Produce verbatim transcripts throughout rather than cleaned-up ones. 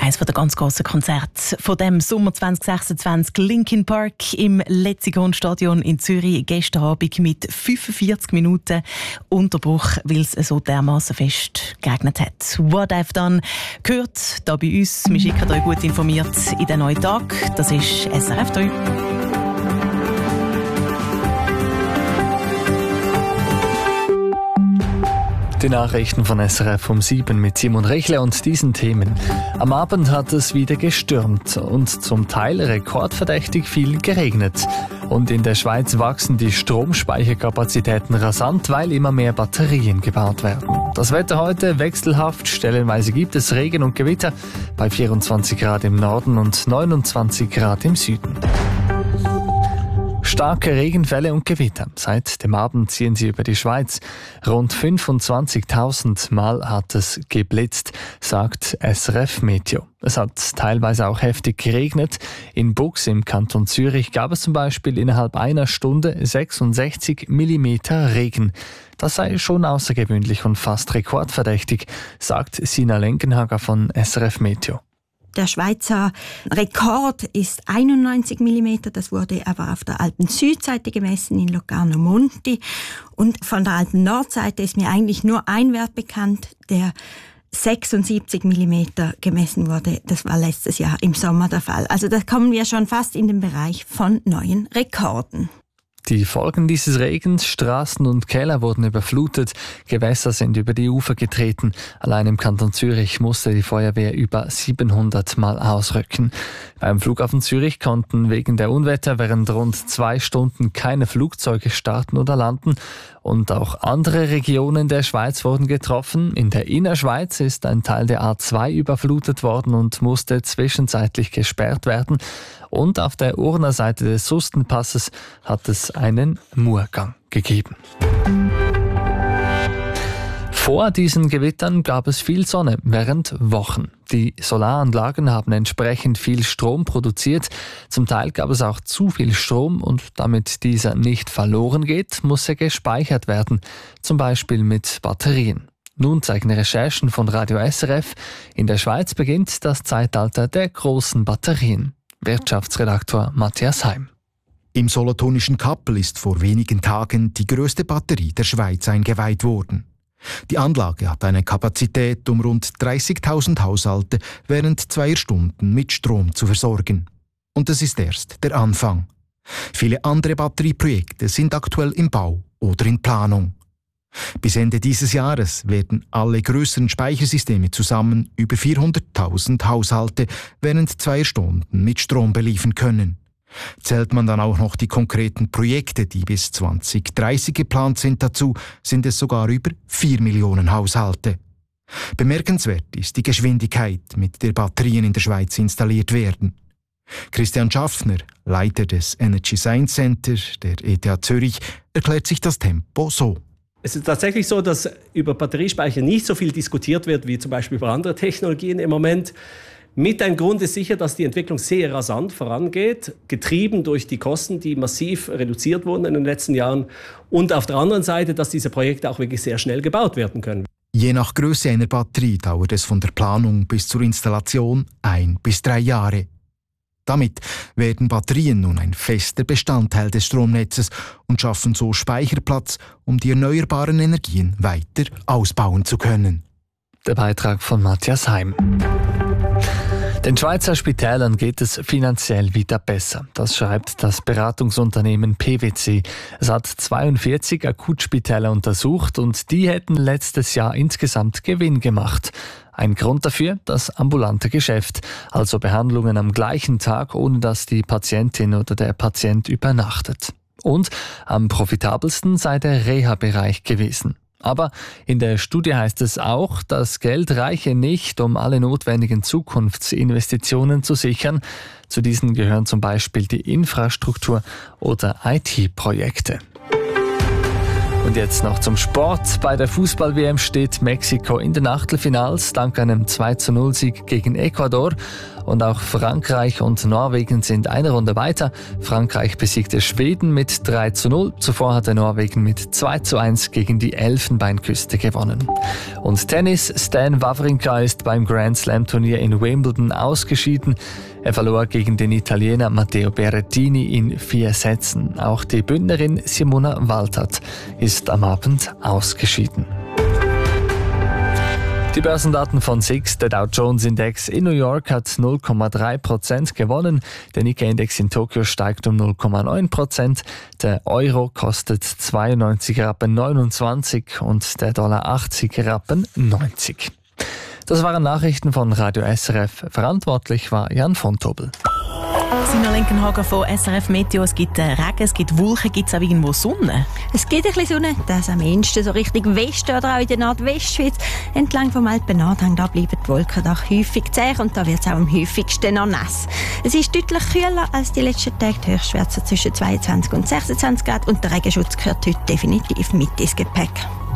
eines der ganz grossen Konzerte von dem Sommer zwanzig sechsundzwanzig. Linkin Park im Letzigrund-Stadion in Zürich. Gestern Abend mit fünfundvierzig Minuten Unterbruch, weil es so dermassen fest geregnet hat. What I've Done gehört hier bei uns. Wir schicken euch gut informiert in den neuen Tag. Das ist S R F drei. Die Nachrichten von S R F um sieben mit Simon Rechle und diesen Themen. Am Abend hat es wieder gestürmt und zum Teil rekordverdächtig viel geregnet. Und in der Schweiz wachsen die Stromspeicherkapazitäten rasant, weil immer mehr Batterien gebaut werden. Das Wetter heute wechselhaft, stellenweise gibt es Regen und Gewitter bei vierundzwanzig Grad im Norden und neunundzwanzig Grad im Süden. Starke Regenfälle und Gewitter. Seit dem Abend ziehen sie über die Schweiz. Rund fünfundzwanzigtausend Mal hat es geblitzt, sagt S R F Meteo. Es hat teilweise auch heftig geregnet. In Buchs im Kanton Zürich gab es zum Beispiel innerhalb einer Stunde sechsundsechzig Millimeter Regen. Das sei schon außergewöhnlich und fast rekordverdächtig, sagt Sina Lenkenhager von S R F Meteo. Der Schweizer Rekord ist einundneunzig Millimeter. Das wurde aber auf der Alpen-Südseite gemessen, in Locarno Monti. Und von der Alpen-Nordseite ist mir eigentlich nur ein Wert bekannt, der sechsundsiebzig Millimeter gemessen wurde. Das war letztes Jahr im Sommer der Fall. Also da kommen wir schon fast in den Bereich von neuen Rekorden. Die Folgen dieses Regens, Straßen und Keller wurden überflutet, Gewässer sind über die Ufer getreten. Allein im Kanton Zürich musste die Feuerwehr über siebenhundert Mal ausrücken. Beim Flughafen Zürich konnten wegen der Unwetter während rund zwei Stunden keine Flugzeuge starten oder landen. Und auch andere Regionen der Schweiz wurden getroffen. In der Innerschweiz ist ein Teil der A zwei überflutet worden und musste zwischenzeitlich gesperrt werden. Und auf der Urner Seite des Sustenpasses hat es einen Murgang gegeben. Vor diesen Gewittern gab es viel Sonne während Wochen. Die Solaranlagen haben entsprechend viel Strom produziert. Zum Teil gab es auch zu viel Strom und damit dieser nicht verloren geht, muss er gespeichert werden. Zum Beispiel mit Batterien. Nun zeigen Recherchen von Radio S R F, in der Schweiz beginnt das Zeitalter der großen Batterien. Wirtschaftsredaktor Matthias Heim. Im solothurnischen Kappel ist vor wenigen Tagen die grösste Batterie der Schweiz eingeweiht worden. Die Anlage hat eine Kapazität, um rund dreißigtausend Haushalte während zweier Stunden mit Strom zu versorgen. Und das ist erst der Anfang. Viele andere Batterieprojekte sind aktuell im Bau oder in Planung. Bis Ende dieses Jahres werden alle größeren Speichersysteme zusammen über vierhunderttausend Haushalte während zweier Stunden mit Strom beliefern können. Zählt man dann auch noch die konkreten Projekte, die bis zwanzig dreißig geplant sind, dazu, sind es sogar über vier Millionen Haushalte. Bemerkenswert ist die Geschwindigkeit, mit der Batterien in der Schweiz installiert werden. Christian Schaffner, Leiter des Energy Science Center der E T H Zürich, erklärt sich das Tempo so. Es ist tatsächlich so, dass über Batteriespeicher nicht so viel diskutiert wird wie zum Beispiel über andere Technologien im Moment. Mit ein Grund ist sicher, dass die Entwicklung sehr rasant vorangeht, getrieben durch die Kosten, die massiv reduziert wurden in den letzten Jahren. Und auf der anderen Seite, dass diese Projekte auch wirklich sehr schnell gebaut werden können. Je nach Größe einer Batterie dauert es von der Planung bis zur Installation ein bis drei Jahre. Damit werden Batterien nun ein fester Bestandteil des Stromnetzes und schaffen so Speicherplatz, um die erneuerbaren Energien weiter ausbauen zu können. Der Beitrag von Matthias Heim. Den Schweizer Spitälern geht es finanziell wieder besser. Das schreibt das Beratungsunternehmen P W C. Es hat zweiundvierzig Akutspitäler untersucht und die hätten letztes Jahr insgesamt Gewinn gemacht. Ein Grund dafür, das ambulante Geschäft, also Behandlungen am gleichen Tag, ohne dass die Patientin oder der Patient übernachtet. Und am profitabelsten sei der Reha-Bereich gewesen. Aber in der Studie heißt es auch, das Geld reiche nicht, um alle notwendigen Zukunftsinvestitionen zu sichern. Zu diesen gehören zum Beispiel die Infrastruktur oder I T-Projekte. Und jetzt noch zum Sport. Bei der Fußball-W M steht Mexiko in den Achtelfinals dank einem zwei zu null Sieg gegen Ecuador. Und auch Frankreich und Norwegen sind eine Runde weiter. Frankreich besiegte Schweden mit drei zu null. Zuvor hatte Norwegen mit zwei zu eins gegen die Elfenbeinküste gewonnen. Und Tennis. Stan Wawrinka ist beim Grand Slam Turnier in Wimbledon ausgeschieden. Er verlor gegen den Italiener Matteo Berrettini in vier Sätzen. Auch die Bündnerin Simona Waltert ist am Abend ausgeschieden. Die Börsendaten von S I X, der Dow Jones Index in New York hat null Komma drei Prozent gewonnen, der Nikkei-Index in Tokio steigt um null Komma neun Prozent, der Euro kostet zweiundneunzig Rappen neunundzwanzig und der Dollar achtzig Rappen neunzig. Das waren Nachrichten von Radio S R F. Verantwortlich war Jan von Tobel. Sina Lenkenhager von S R F Meteo. Es gibt Regen, es gibt Wolken, gibt es auch irgendwo Sonne? Es gibt ein bisschen Sonne, das am ehesten so Richtung Westen oder auch in der Nordwestschweiz. Entlang vom Alpennordhang, da bleiben die Wolken doch häufig zäh und da wird es auch am häufigsten noch nass. Es ist deutlich kühler als die letzten Tage, die Höchstwerte zwischen zweiundzwanzig und sechsundzwanzig Grad und der Regenschutz gehört heute definitiv mit ins Gepäck.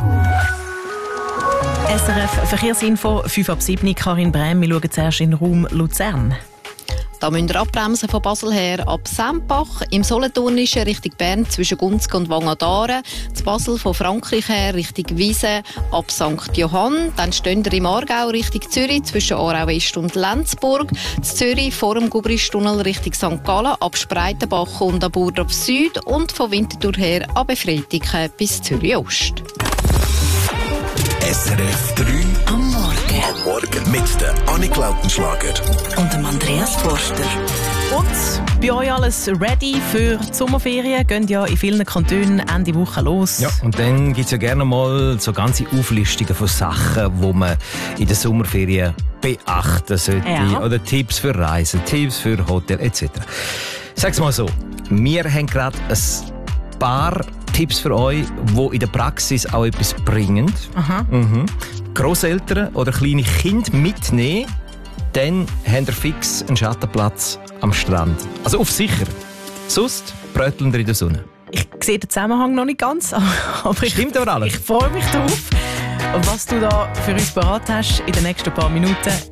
S R F Verkehrsinfo, fünf ab sieben, Karin Brem. Wir schauen zuerst in den Raum Luzern. Da müssen wir abbremsen von Basel her ab Sempach, im Solothurnischen Richtung Bern zwischen Gunzig und Wangadaren, zu Basel von Frankreich her Richtung Wiesen ab Sankt Johann, dann stehen wir im Aargau Richtung Zürich zwischen Aarau West und Lenzburg, zu Zürich vor dem Gubristunnel Richtung Sankt Gallen ab Spreitenbach und ab Burdorf Süd und von Winterthur her ab Befreitiken bis Zürich Ost. S R F drei am Morgen. Am Morgen mit der Annik Lautenschlager und dem Andreas Forster. Und bei euch alles ready für die Sommerferien? Gehen ja in vielen Kantonen Ende Woche los. Ja, und dann gibt es ja gerne mal so ganze Auflistungen von Sachen, die man in der Sommerferien beachten sollte. Ja. Oder Tipps für Reisen, Tipps für Hotel et cetera. Sag's mal so, wir haben gerade ein paar Tipps für euch, die in der Praxis auch etwas bringen. Aha. Mhm. Grosseltern oder kleine Kinder mitnehmen, dann habt ihr fix einen Schattenplatz am Strand. Also auf sicher. Sonst bröteln ihr in der Sonne. Ich sehe den Zusammenhang noch nicht ganz, aber ich, Stimmt aber alles. ich freue mich drauf, was du da für uns bereit hast in den nächsten paar Minuten.